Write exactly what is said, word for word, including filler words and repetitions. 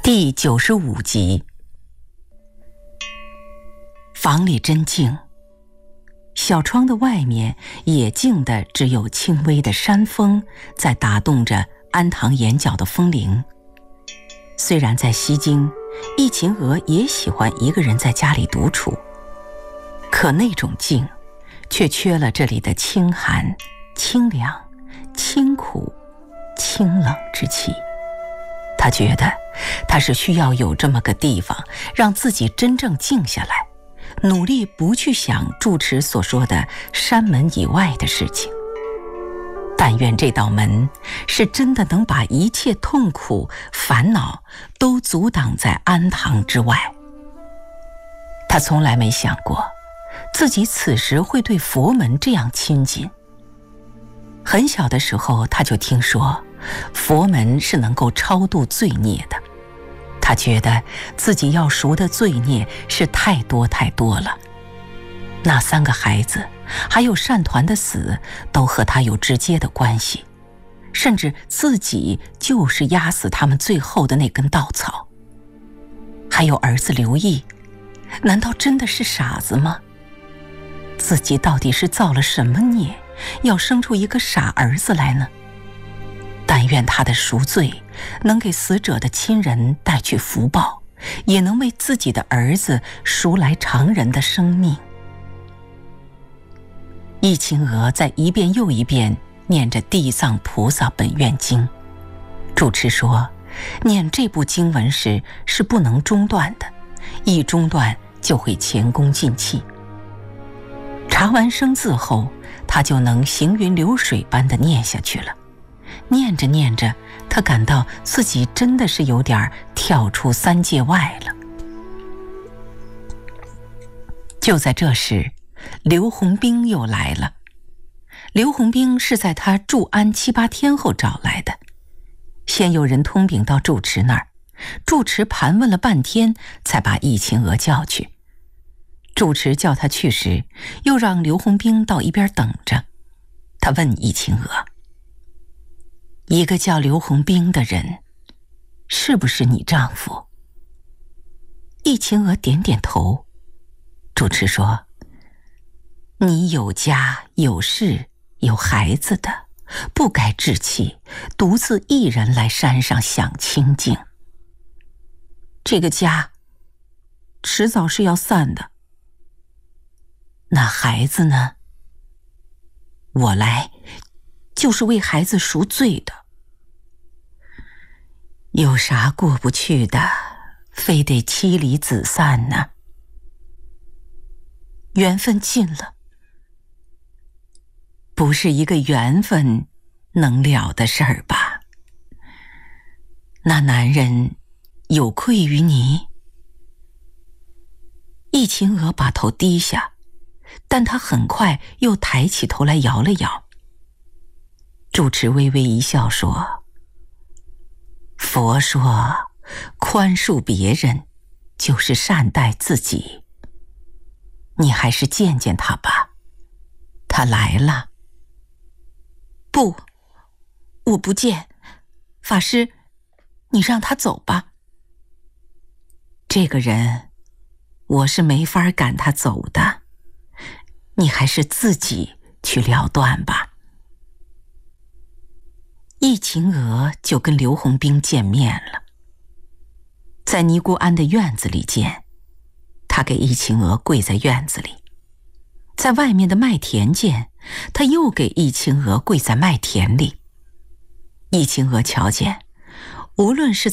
第九十五集。房里真静，小窗的外面也静的只有轻微的山风在打动着安堂眼角的风铃。虽然在西京，易秦娥也喜欢一个人在家里独处，可那种静却缺了这里的清寒、清凉、清苦、清冷之气。他觉得他是需要有这么个地方，让自己真正静下来，努力不去想住持所说的山门以外的事情。但愿这道门是真的能把一切痛苦、烦恼都阻挡在安堂之外。他从来没想过自己此时会对佛门这样亲近。很小的时候他就听说佛门是能够超度罪孽的，他觉得自己要赎的罪孽是太多太多了。那三个孩子还有单团的死都和他有直接的关系，甚至自己就是压死他们最后的那根稻草。还有儿子刘毅，难道真的是傻子吗？自己到底是造了什么孽，要生出一个傻儿子来呢？但愿他的赎罪能给死者的亲人带去福报，也能为自己的儿子赎来常人的生命。易秦娥在一遍又一遍念着地藏菩萨本愿经。主持说，念这部经文时是不能中断的，一中断就会前功尽弃。查完生字后，他就能行云流水般地念下去了。念着念着，他感到自己真的是有点跳出三界外了。就在这时，刘洪兵又来了。刘洪兵是在他住安七八天后找来的。先有人通禀到住持那儿，住持盘问了半天，才把易秦娥叫去。住持叫他去时，又让刘洪兵到一边等着。他问易秦娥，一个叫刘洪兵的人是不是你丈夫？易秦娥点点头。主持说，你有家有室有孩子的，不该置气，独自一人来山上享清静。这个家迟早是要散的。那孩子呢？我来就是为孩子赎罪的。有啥过不去的，非得妻离子散呢？缘分尽了，不是一个缘分能了的事儿吧？那男人有愧于你？易秦娥把头低下，但他很快又抬起头来摇了摇。住持微微一笑说，佛说宽恕别人就是善待自己，你还是见见他吧。他来了。不，我不见。法师，你让他走吧。这个人我是没法赶他走的，你还是自己去了断吧。易秦娥就跟刘洪兵见面了，在尼姑庵的院子里见。他给易秦娥跪在院子里。在外面的麦田见，他又给易秦娥跪在麦田里。易秦娥瞧见，无论是